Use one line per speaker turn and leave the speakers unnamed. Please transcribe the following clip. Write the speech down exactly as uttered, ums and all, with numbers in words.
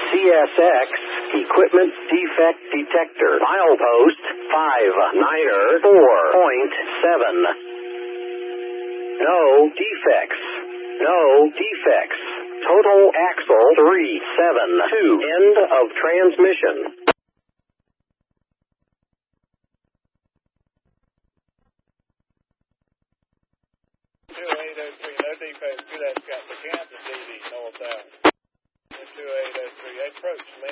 C S X, equipment defect detector, milepost five niner four point seven. No defects. No defects. Total axle three seven two. End of transmission.
two eight oh three, no defects. Good, that's got the Kansas D D northbound. two eight oh three, approach.